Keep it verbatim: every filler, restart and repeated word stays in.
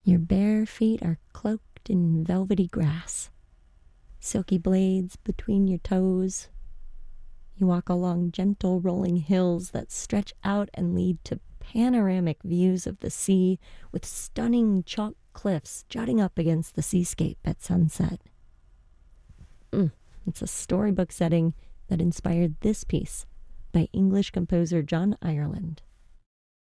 Your bare feet are cloaked in velvety grass, silky blades between your toes. You walk along gentle rolling hills that stretch out and lead to panoramic views of the sea with stunning chalk cliffs jutting up against the seascape at sunset. Mm, it's a storybook setting that inspired this piece by English composer John Ireland.